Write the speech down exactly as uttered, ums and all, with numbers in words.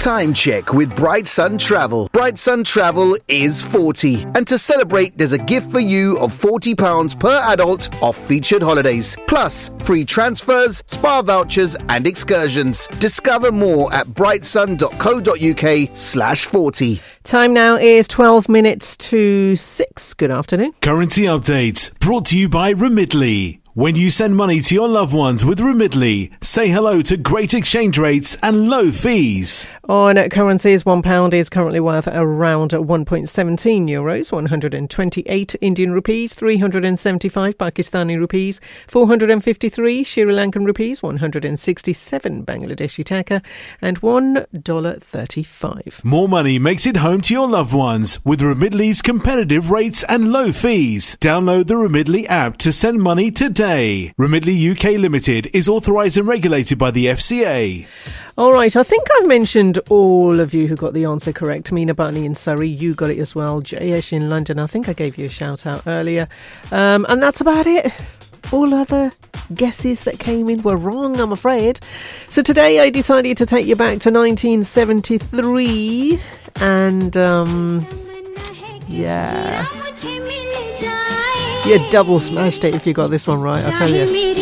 time check with Bright Sun Travel. Bright Sun Travel is forty. And to celebrate, there's a gift for you of forty pounds per adult off featured holidays. Plus, free transfers, spa vouchers and excursions. Discover more at brightsun.co.uk slash 40. Time now is twelve minutes to six. Good afternoon. Currency update brought to you by Remitly. When you send money to your loved ones with Remitly, say hello to great exchange rates and low fees. On currencies, one pound is currently worth around one point one seven euros, one hundred twenty-eight Indian rupees, three hundred seventy-five Pakistani rupees, four hundred fifty-three Sri Lankan rupees, one hundred sixty-seven Bangladeshi taka, and one dollar thirty-five. More money makes it home to your loved ones with Remitly's competitive rates and low fees. Download the Remitly app to send money today. Remitly U K Limited is authorised and regulated by the F C A. All right, I think I've mentioned all of you who got the answer correct. Mina Barney in Surrey, you got it as well. Jayesh in London, I think I gave you a shout out earlier. Um, and that's about it. All other guesses that came in were wrong, I'm afraid. So today I decided to take you back to nineteen seventy-three. And, um, yeah. You double smashed it if you got this one right, I tell you.